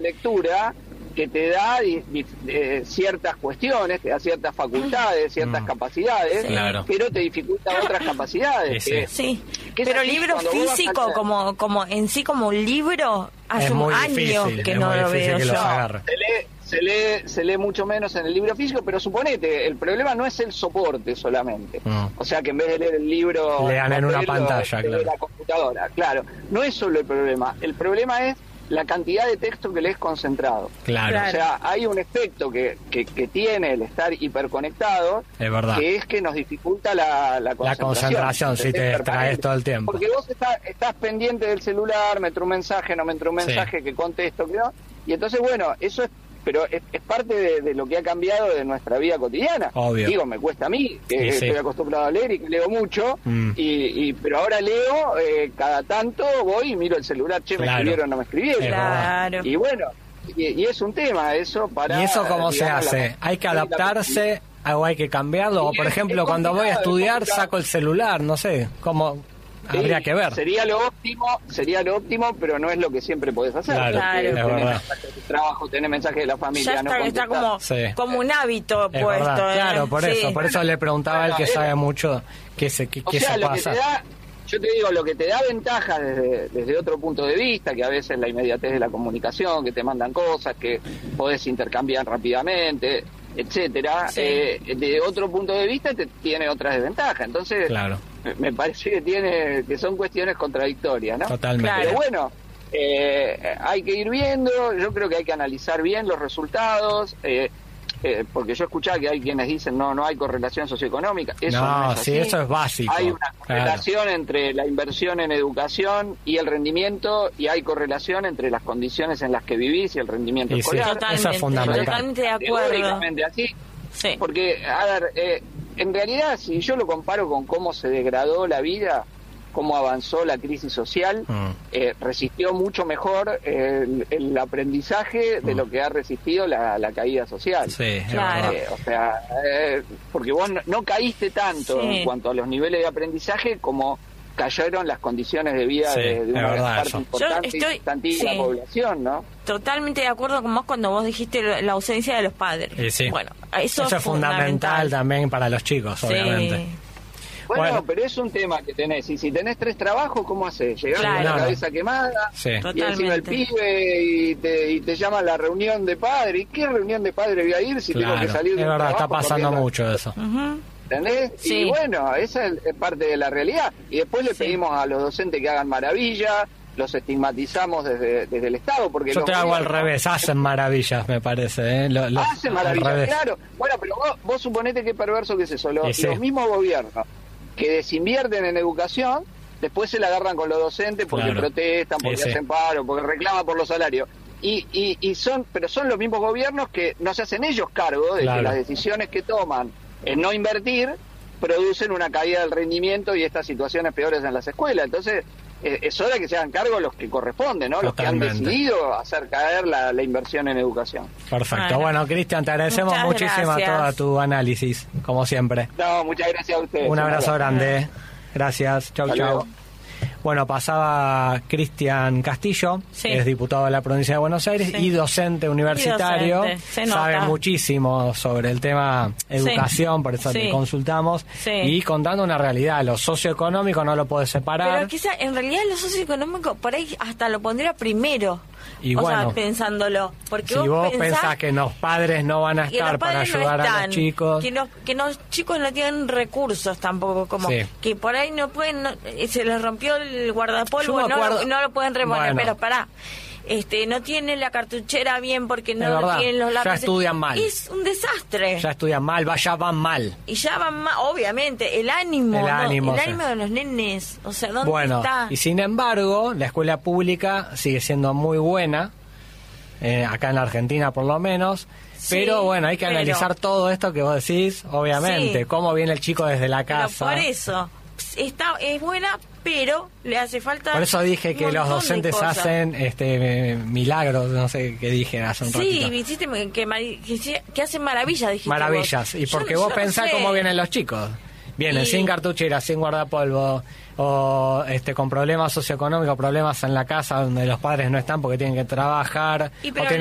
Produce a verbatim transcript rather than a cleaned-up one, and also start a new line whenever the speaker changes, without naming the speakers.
lectura que te da di, di, eh, ciertas cuestiones, te da ciertas facultades, ciertas mm. capacidades, claro. pero te dificulta otras capacidades.
Sí,
que,
sí.
que
pero libro físico, a... como como en sí como un libro, hace un año que no lo veo yo.
Se lee, se, lee, se lee mucho menos en el libro físico, pero suponete, el problema no es el soporte solamente. Mm. O sea, que en vez de leer el libro...
Lean en una pantalla, claro.
la computadora, claro. No es solo el problema, el problema es la cantidad de texto que lees concentrado.
Claro.
O sea, hay un efecto que, que, que tiene el estar hiperconectado,
es verdad,
que es que nos dificulta la, la concentración.
La concentración, si te distraes todo el tiempo.
Porque vos estás, estás pendiente del celular, me entró un mensaje, no me entró un mensaje, sí. que contesto, que no. Y entonces, bueno, eso es, pero es, es parte de, de lo que ha cambiado de nuestra vida cotidiana.
Obvio.
Digo, me cuesta a mí, que
sí,
estoy
sí.
acostumbrado a leer y que leo mucho, mm. y, y pero ahora leo, eh, cada tanto voy y miro el celular, che,
claro.
me escribieron o no me escribieron.
Claro.
Y bueno, y, y es un tema eso para...
¿Y eso cómo digamos, se hace? La, ¿hay que adaptarse o hay que cambiarlo? O por ejemplo, cuando voy a estudiar saco el celular, no sé, ¿cómo...? Sí, habría que ver.
Sería lo óptimo, sería lo óptimo, pero no es lo que siempre podés hacer.
Claro,
claro.
Es verdad.
De trabajo, tenés mensajes de la familia.
Ya está,
no
está como,
sí.
como un hábito
es
puesto.
Verdad.
¿eh?
Claro, por
sí.
eso, por eso le preguntaba a él que
bueno,
sabe
es,
mucho qué se, qué,
o
qué
sea,
se
lo
pasa.
Que te da, yo te digo, lo que te da ventaja desde, desde otro punto de vista, que a veces la inmediatez de la comunicación, que te mandan cosas, que podés intercambiar rápidamente, etcétera, sí. eh, de otro punto de vista te tiene otras desventajas. Entonces,
claro.
me parece que tiene que son cuestiones contradictorias, ¿no?
Totalmente.
Pero bueno, eh, hay que ir viendo, yo creo que hay que analizar bien los resultados, eh, eh, porque yo escuchaba que hay quienes dicen no, no hay correlación socioeconómica. Eso no,
no
es
sí,
así.
Eso es básico.
Hay una correlación claro. entre la inversión en educación y el rendimiento, y hay correlación entre las condiciones en las que vivís y el rendimiento
y
escolar.
Sí,
totalmente,
eso es fundamental.
Totalmente de acuerdo.
Así,
sí.
Porque, a ver, eh, en realidad, si yo lo comparo con cómo se degradó la vida, cómo avanzó la crisis social, mm. eh, resistió mucho mejor el, el aprendizaje de mm. lo que ha resistido la, la caída social.
Sí,
claro.
Eh, o sea, eh, porque vos no, no caíste tanto sí. en cuanto a los niveles de aprendizaje como cayeron las condiciones de vida
sí,
de, de una
verdad,
parte
eso.
importante
Yo estoy,
infantil
sí.
de la población, ¿no?
Totalmente de acuerdo con vos cuando vos dijiste la ausencia de los padres.
Sí, sí.
Bueno, eso,
eso es fundamental, fundamental también para los chicos,
sí.
obviamente.
Bueno,
bueno,
pero es un tema que tenés. Y si tenés tres trabajos, ¿cómo haces? Llegás
claro.
con la
no,
cabeza
no.
quemada,
sí.
y encima el pibe y te, y te llama a la reunión de padre. ¿Y qué reunión de padre voy a ir si
claro.
tengo que salir de
Es
un
verdad,
trabajo
está pasando
corriendo?
mucho eso.
Uh-huh.
¿Entendés?
Sí.
Y bueno, esa es, es parte de la realidad. Y después le
sí.
pedimos a los docentes que hagan maravillas, los estigmatizamos desde, desde el Estado. Porque
yo te hago al revés, hacen maravillas, me parece. ¿eh? Lo, lo,
hacen maravillas, claro. Bueno, pero vos, vos suponete qué perverso que es eso. Los,
sí.
los mismos gobiernos que desinvierten en educación, después se la agarran con los docentes porque
claro.
protestan, porque
sí,
hacen
sí.
paro, porque reclaman por los salarios. Y, y, y son, pero son los mismos gobiernos que no se hacen ellos cargo de
claro.
que las decisiones que toman en no invertir producen una caída del rendimiento y estas situaciones peores en las escuelas. Entonces, eh, es hora que se hagan cargo los que corresponden, ¿no?
Totalmente.
Los que han decidido hacer caer la, la inversión en educación.
Perfecto. Bueno, bueno Cristian, te agradecemos
muchas
muchísimo
gracias.
todo tu análisis, como siempre.
No, muchas gracias a ustedes.
Un abrazo grande. Gracias. Chau,
Hasta
chau.
luego.
Bueno, pasaba Cristian Castillo,
sí.
que es diputado de la provincia de Buenos Aires sí. y docente universitario.
Y docente.
Sabe muchísimo sobre el tema educación,
sí.
por eso
sí.
te consultamos.
Sí.
Y contando una realidad, lo socioeconómico no lo puedes separar.
Pero quizá en realidad lo socioeconómico por ahí hasta lo pondría primero.
Y
o
bueno,
sea, pensándolo. Porque
si vos,
vos
pensás, pensás que los padres no van a estar para ayudar no están, a los chicos.
Que los, que los chicos no tienen recursos tampoco, como
sí.
que por ahí no pueden, no, se les rompió el guardapolvo, no,
acuerdo,
no lo pueden reponer,
bueno.
pero pará. Este, no tienen la cartuchera bien porque no
verdad,
tienen los lápices.
Ya estudian mal.
Es un desastre.
Ya estudian mal, ya van mal.
Y ya van mal, obviamente. El ánimo,
el
no,
ánimo,
el
sí.
ánimo de los nenes. O sea, ¿dónde
bueno,
está?
Y sin embargo, la escuela pública sigue siendo muy buena. Eh, acá en la Argentina por lo menos, sí, pero bueno, hay que pero... analizar todo esto que vos decís, obviamente, sí. cómo viene el chico desde la casa.
Pero por eso, está es buena, pero le hace falta...
Por eso dije que los docentes hacen este milagros, no sé qué dije hace un
sí,
ratito.
Sí, dijiste que, que, que hacen maravillas, dijiste
Maravillas,
vos.
y porque
yo,
vos
yo
pensás
no
cómo vienen los chicos. vienen y... sin cartuchera, sin guardapolvo, o este con problemas socioeconómicos, problemas en la casa donde los padres no están porque tienen que trabajar, y, o